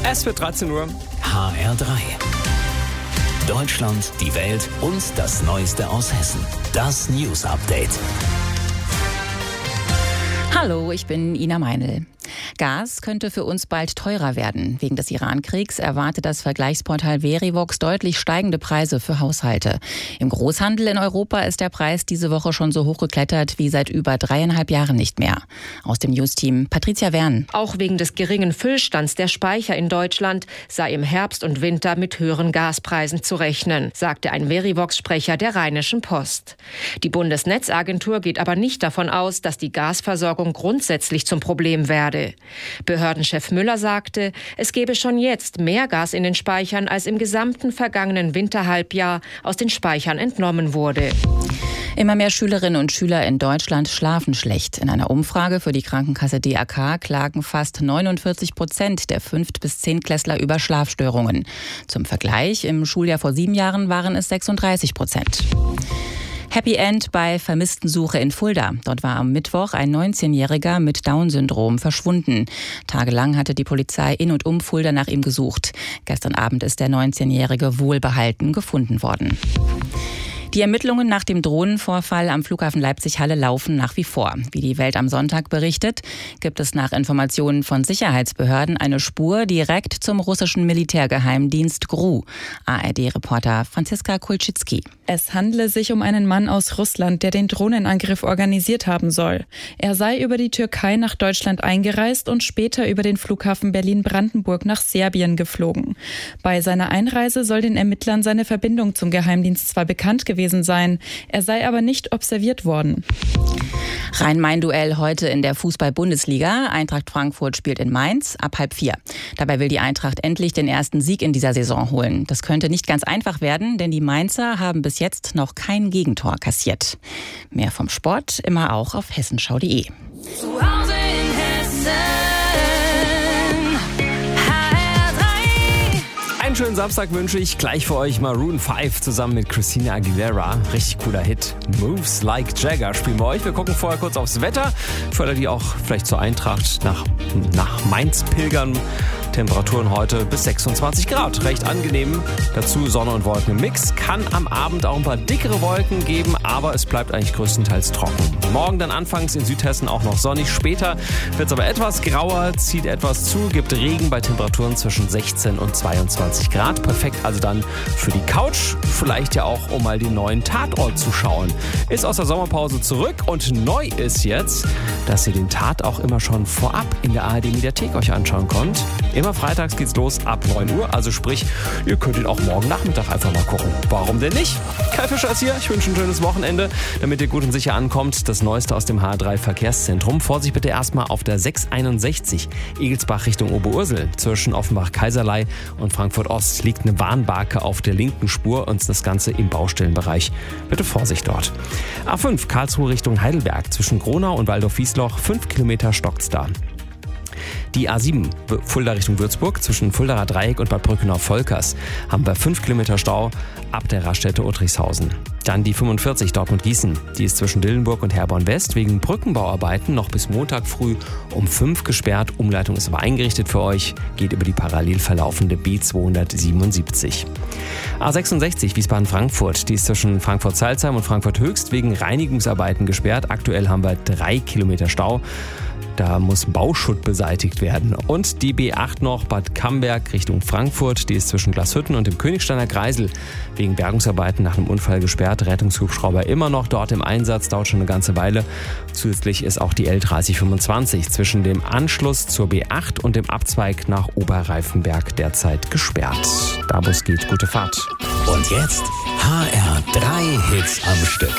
Es wird 13 Uhr. HR3. Deutschland, die Welt und das Neueste aus Hessen. Das News Update. Hallo, ich bin Ina Meinl. Gas könnte für uns bald teurer werden. Wegen des Iran-Kriegs erwartet das Vergleichsportal Verivox deutlich steigende Preise für Haushalte. Im Großhandel in Europa ist der Preis diese Woche schon so hoch geklettert wie seit über 3,5 Jahren nicht mehr. Aus dem News-Team Patricia Wern. Auch wegen des geringen Füllstands der Speicher in Deutschland sei im Herbst und Winter mit höheren Gaspreisen zu rechnen, sagte ein Verivox-Sprecher der Rheinischen Post. Die Bundesnetzagentur geht aber nicht davon aus, dass die Gasversorgung grundsätzlich zum Problem werde. Behördenchef Müller sagte, es gebe schon jetzt mehr Gas in den Speichern, als im gesamten vergangenen Winterhalbjahr aus den Speichern entnommen wurde. Immer mehr Schülerinnen und Schüler in Deutschland schlafen schlecht. In einer Umfrage für die Krankenkasse DAK klagen fast 49% der 5- bis 10-Klässler über Schlafstörungen. Zum Vergleich, im Schuljahr vor 7 Jahren waren es 36%. Happy End bei Vermisstensuche in Fulda. Dort war am Mittwoch ein 19-Jähriger mit Down-Syndrom verschwunden. Tagelang hatte die Polizei in und um Fulda nach ihm gesucht. Gestern Abend ist der 19-Jährige wohlbehalten gefunden worden. Die Ermittlungen nach dem Drohnenvorfall am Flughafen Leipzig-Halle laufen nach wie vor. Wie die Welt am Sonntag berichtet, gibt es nach Informationen von Sicherheitsbehörden eine Spur direkt zum russischen Militärgeheimdienst GRU. ARD-Reporter Franziska Kulczycki. Es handle sich um einen Mann aus Russland, der den Drohnenangriff organisiert haben soll. Er sei über die Türkei nach Deutschland eingereist und später über den Flughafen Berlin-Brandenburg nach Serbien geflogen. Bei seiner Einreise soll den Ermittlern seine Verbindung zum Geheimdienst zwar bekannt gewesen sein, er sei aber nicht observiert worden. Rhein-Main-Duell heute in der Fußball-Bundesliga. Eintracht Frankfurt spielt in Mainz ab 3:30. Dabei will die Eintracht endlich den ersten Sieg in dieser Saison holen. Das könnte nicht ganz einfach werden, denn die Mainzer haben bis jetzt noch kein Gegentor kassiert. Mehr vom Sport immer auch auf hessenschau.de. Zu Hause in Hessen. Einen schönen Samstag wünsche ich. Gleich für euch Maroon 5 zusammen mit Christina Aguilera. Richtig cooler Hit. Moves Like Jagger spielen wir euch. Wir gucken vorher kurz aufs Wetter. Für alle, die auch vielleicht zur Eintracht nach Mainz pilgern. Temperaturen heute bis 26 Grad. Recht angenehm. Dazu Sonne und Wolken im Mix. Kann am Abend auch ein paar dickere Wolken geben, aber es bleibt eigentlich größtenteils trocken. Morgen dann anfangs in Südhessen auch noch sonnig. Später wird es aber etwas grauer, zieht etwas zu, gibt Regen bei Temperaturen zwischen 16 und 22 Grad. Perfekt also dann für die Couch. Vielleicht ja auch, um mal den neuen Tatort zu schauen. Ist aus der Sommerpause zurück und neu ist jetzt, dass ihr den Tat auch immer schon vorab in der ARD-Mediathek euch anschauen könnt. Immer freitags geht's los ab 9 Uhr, also sprich, ihr könnt ihn auch morgen Nachmittag einfach mal gucken. Warum denn nicht? Kai Fischer ist hier, ich wünsche ein schönes Wochenende, damit ihr gut und sicher ankommt. Das Neueste aus dem HR3 Verkehrszentrum. Vorsicht bitte erstmal auf der 661 Egelsbach Richtung Oberursel. Zwischen Offenbach-Kaiserlei und Frankfurt-Ost liegt eine Warnbarke auf der linken Spur und das Ganze im Baustellenbereich. Bitte Vorsicht dort. A5 Karlsruhe Richtung Heidelberg. Zwischen Gronau und Waldorf-Wiesloch 5 Kilometer stockt's da. Die A7 Fulda Richtung Würzburg zwischen Fuldaer Dreieck und Bad Brückenau-Volkers haben wir 5 Kilometer Stau ab der Raststätte Uttrichshausen. Dann die 45 Dortmund-Gießen. Die ist zwischen Dillenburg und Herborn-West wegen Brückenbauarbeiten noch bis Montag früh um 5 gesperrt. Umleitung ist aber eingerichtet für euch. Geht über die parallel verlaufende B277. A66 Wiesbaden-Frankfurt. Die ist zwischen Frankfurt-Salzheim und Frankfurt-Höchst wegen Reinigungsarbeiten gesperrt. Aktuell haben wir 3 Kilometer Stau. Da muss Bauschutt beseitigt werden. Und die B8 noch Bad Camberg Richtung Frankfurt. Die ist zwischen Glashütten und dem Königsteiner Kreisel wegen Bergungsarbeiten nach einem Unfall gesperrt. Rettungshubschrauber immer noch dort im Einsatz, dauert schon eine ganze Weile. Zusätzlich ist auch die L3025 zwischen dem Anschluss zur B8 und dem Abzweig nach Oberreifenberg derzeit gesperrt. Da wo es geht, gute Fahrt. Und jetzt HR3 Hits am Stück.